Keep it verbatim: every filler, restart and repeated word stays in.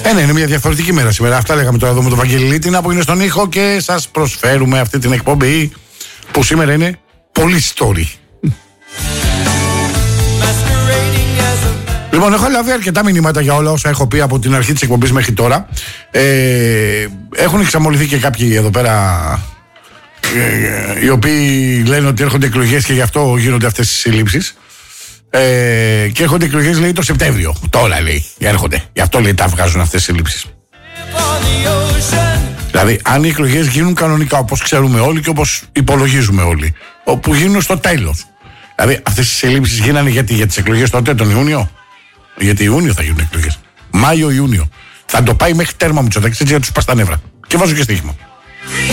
Ε, ναι, είναι μια διαφορετική μέρα σήμερα. Αυτά λέγαμε τώρα εδώ με τον Βαγγέλη Λίτινα που είναι στον ήχο και σας προσφέρουμε αυτή την εκπομπή που σήμερα είναι πολύ story. Λοιπόν, έχω λάβει αρκετά μηνύματα για όλα όσα έχω πει από την αρχή της εκπομπής μέχρι τώρα. Ε, έχουν εξαμολυθεί και κάποιοι εδώ πέρα ε, οι οποίοι λένε ότι έρχονται εκλογές και γι' αυτό γίνονται αυτές τις συλλήψεις. Ε, και έρχονται εκλογές, λέει, το Σεπτέμβριο. Τώρα, λέει, έρχονται. Γι' αυτό, λέει, τα βγάζουν αυτές τις συλλήψεις. Δηλαδή, αν οι εκλογές γίνουν κανονικά, όπως ξέρουμε όλοι και όπως υπολογίζουμε όλοι, όπου γίνουν στο τέλος. Δηλαδή, αυτές τις συλλήψεις γίνανε γιατί, για τις εκλογές τότε, τον Ιούνιο. Γιατί Ιούνιο θα γίνουν εκλογές. Μάιο-Ιούνιο. Θα το πάει μέχρι τέρμα μου, Μητσοτάκης, έτσι για τους πας τα νεύρα. Και βάζω και στοίχημα.